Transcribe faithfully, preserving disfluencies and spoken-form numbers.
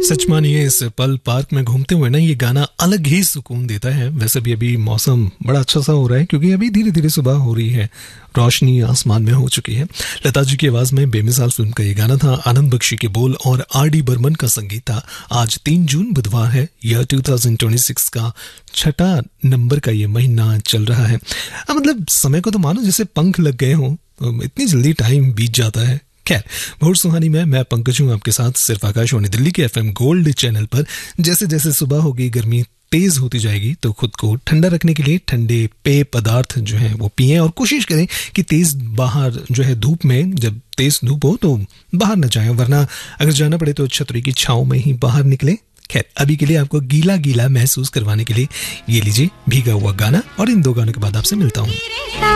सच मानिए इस पल पार्क में घूमते हुए ना ये गाना अलग ही सुकून देता है। वैसे भी अभी मौसम बड़ा अच्छा सा हो रहा है क्योंकि अभी धीरे धीरे सुबह हो रही है, रोशनी आसमान में हो चुकी है। लता जी की आवाज में बेमिसाल फिल्म का ये गाना था। आनंद बख्शी के बोल और आर डी बर्मन का संगीत था। आज तीन जून बुधवार है। यह दो हज़ार छब्बीस का छठा नंबर का ये महीना चल रहा है। अब मतलब समय को तो मानो जैसे पंख लग गए हों, इतनी जल्दी टाइम बीत जाता है। खैर, भोर सुहानी में मैं पंकज हूँ आपके साथ सिर्फ आकाशवाणी दिल्ली के एफएम गोल्ड चैनल पर। जैसे जैसे सुबह होगी, गर्मी तेज होती जाएगी, तो खुद को ठंडा रखने के लिए ठंडे पेय पदार्थ जो है वो पिएं और कोशिश करें कि तेज बाहर जो है धूप में, जब तेज धूप हो तो बाहर न जाएं, वरना अगर जाना पड़े तो छतरी की छांव में ही बाहर निकलें। खैर, अभी के लिए आपको गीला गीला महसूस करवाने के लिए ये लीजिए भीगा हुआ गाना, और इन दो गानों के बाद आपसे मिलता हूँ।